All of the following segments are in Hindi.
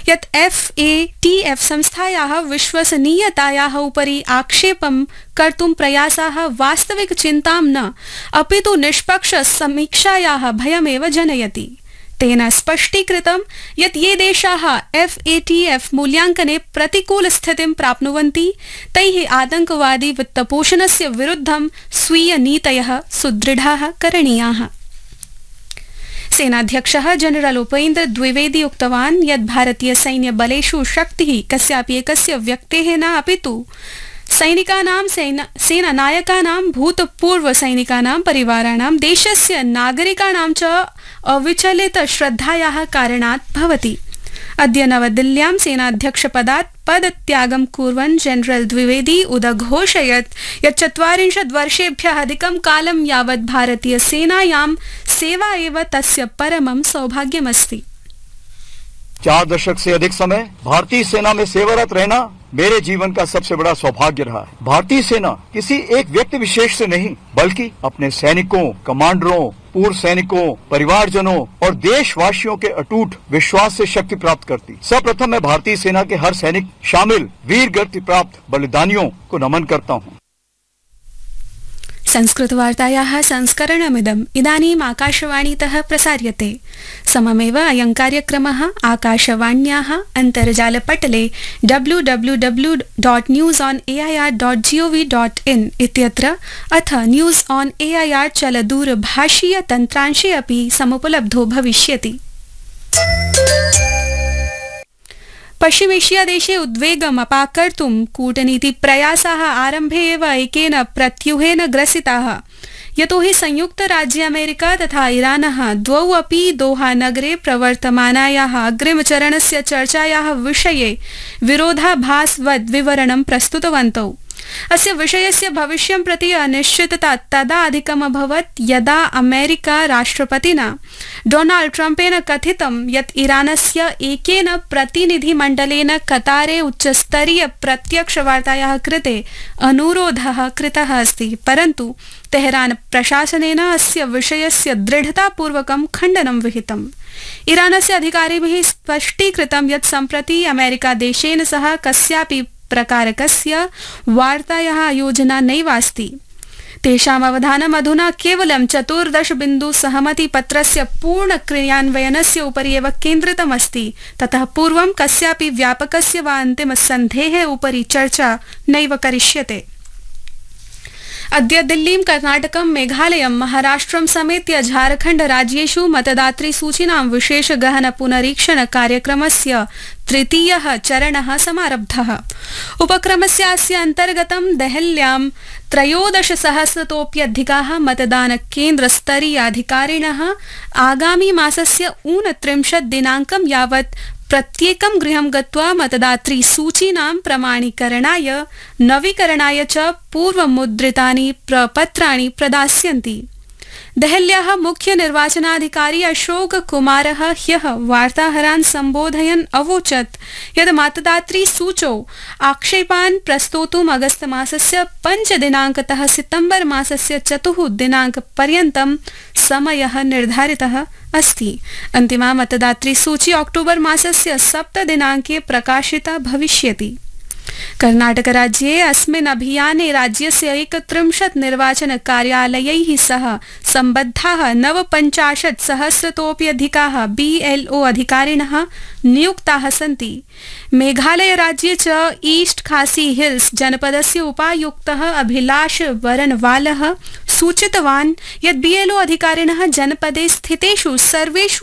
यत् FATF संस्थायाः विश्वसनीयतायाः उपरि आक्षेपं कर्तुं प्रयासाः वास्तविक चिन्तां न अपि तु निष्पक्ष समीक्षायाः भयमेव जनयति। तेन स्पष्टीकृतं यत् ये देशाः FATF मूल्यांकने प्रतिकूल स्थितिं प्राप्नुवन्ति तैः आतंकवादी वित्तपोषणस्य विरुद्धं स्वीय नीतयः सुदृढाः करणीयाः। सेनाध्यक्षः जनरल उपेन्द्र द्विवेदी उक्तवान् यत् भारतीय सैन्य बलेषु शक्तिः कस्यापि एकस्य व्यक्तेः न अपि तु सैनिकानां सेनानायकानां भूतपूर्व सैनिकानां परिवाराणां देशस्य नागरिकाणां च अविचलित श्रद्धायाः कारणात् भवति। अद्य नवदिल्ल्यां सेनाध्यक्षपदात् पदत्यागं कुर्वन् जनरल द्विवेदी उदघोषयत् यत् 40 वर्षेभ्यः अधिकं कालं यावत् भारतीय सेनायां सेवा एव तस्य परमं सौभाग्यमस्ति। 4 दशक से अधिक समय भारतीय सेना में सेवारत रहना मेरे जीवन का सबसे बड़ा सौभाग्य रहा है। भारतीय सेना किसी एक व्यक्ति विशेष से नहीं बल्कि अपने सैनिकों, कमांडरों, पूर्व सैनिकों, परिवारजनों और देशवासियों के अटूट विश्वास से शक्ति प्राप्त करती। सर्वप्रथम मैं भारतीय सेना के हर सैनिक शामिल वीर गति प्राप्त बलिदानियों को नमन करता हूँ। संस्कृतवार्तायाः संस्करणमिदम् इदानीम् आकाशवाणीतः प्रसार्यते। सममेव अयं कार्यक्रमः आकाशवाण्याः अन्तर्जालपटले www.newsonair.gov.in इत्यत्र अथ न्यूज़ ऑन एआईआर चलदूरभाषीय तन्त्रांशे अपि समुपलब्धो भविष्यति। पश्चिमेशिया देशे उद्वेगम् अपाकर्तुं कूटनीति प्रयासाः आरम्भे एव एकेन प्रत्यूहेन ग्रसिताः। यतोहि संयुक्त राज्य अमेरिका तथा ईरानः द्वौ अपि दोहा नगरे प्रवर्तमानायाः अग्रिमचरणस्य चर्चायाः विषये विरोधाभासवद् विवरणं प्रस्तुतवन्तौ। अस्य विषयस्य भविष्यं प्रति अनिश्चितता तदा अधिकम् अभवत् यदा अमेरिका राष्ट्रपतिना डोनाल्ड ट्रम्पेन कथितं यत् ईरानस्य एकेन प्रतिनिधिमण्डलेन कतारे उच्चस्तरीय प्रत्यक्षवार्तायाः कृते अनुरोधः कृतः अस्ति, परन्तु तेहरान प्रशासनेन अस्य विषयस्य दृढतापूर्वकं खण्डनं विहितम्। ईरानस्य अधिकारिभिः स्पष्टीकृतं यत् सम्प्रति अमेरिका देशेन सह कस्यापि प्रकारकस्य वार्तायाः योजना नैवास्ति। तेषाम् अवधानम् अधुना केवलं 14 बिन्दु सहमतिपत्रस्य पूर्णक्रियान्वयनस्य उपरि एव केन्द्रितमस्ति। ततः पूर्वं कस्यापि व्यापकस्य वा अन्तिमसन्धेः उपरि चर्चा नैव करिष्यते। अद्य दिल्लीं, कर्णाटकं, मेघालयं, महाराष्ट्रं समेत्य झारखण्ड राज्येषु मतदातृसूचीनां विशेष गहन पुनरीक्षण कार्यक्रमस्य तृतीयः चरणः समारब्धः। उपक्रमस्य अस्य अन्तर्गतं देहल्यां 13,000तोऽप्यधिकाः मतदानकेन्द्रस्तरीयाधिकारिणः आगामी मासस्य 29 दिनाङ्कं यावत् प्रत्येकं गृहं गत्वा मतदातृसूचीनां प्रमाणीकरणाय, नवीकरणाय च पूर्वमुद्रितानि प्रपत्राणि प्रदास्यन्ति। देहल्याः मुख्य निर्वाचनाधिकारी अशोक कुमारः ह्यः वार्ताहरान् सम्बोधयन् अवोचत् यत् मतदातृसूचौ आक्षेपान् प्रस्तोतुम् अगस्त मासस्य 5 दिनाङ्कतः सितम्बर मासस्य 4 दिनाङ्कपर्यन्तं समयः निर्धारितः अस्ति। अन्तिमा मतदातृसूची अक्टोबर मासस्य 7 दिनाङ्के प्रकाशिता भविष्यति। कर्णाटकराज्ये अस्मिन् अभियाने राज्यस्य 31 निर्वाचन कार्यालयैः सह सम्बद्धाः 49,000तोऽप्यधिकाः BLO अधिकारिणः नियुक्ताः सन्ति। मेघालय राज्ये च ईस्ट खासी हिल्स जनपदस्य उपायुक्तः अभिलाष वरनवालः सूचितवान् यत् BLO अधिकारिणः जनपदे स्थितेषु सर्वेषु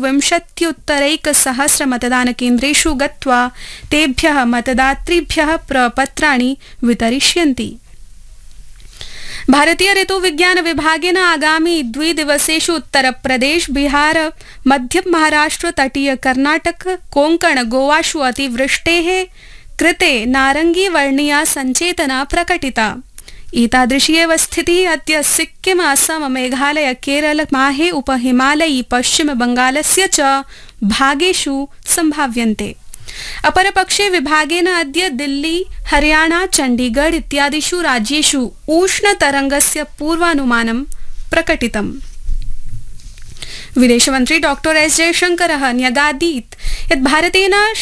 21,000 मतदानकेन्द्रेषु गत्वा तेभ्यः मतदातृभ्यः प्रपत्राणि वितरिष्यन्ति। भारतीय ऋतुविज्ञान विभागेन आगामी 2 दिवसेषु उत्तर प्रदेश, बिहार, मध्य महाराष्ट्र, तटीय कर्नाटक, कोंकण, गोवाषु अतिवृष्टेः कृते नारंगी वर्णीया सञ्चेतना प्रकटिता। एतादृशी एव स्थितिः अद्य सिक्किम, असम, मेघालय, केरल, माहे, उपहिमालयी, पश्चिम बंगालस्य च भागेषु संभाव्यन्ते। अपरपक्षे विभागेन अद्य दिल्ली, हरियाणा, चंडीगढ़ इत्यादिषु राज्येषु उष्णतरंगस्य पूर्वानुमानं प्रकटितम्। विदेशमन्त्री डॉ एस जयशंकरः न्यगादीत् यत् भारतेन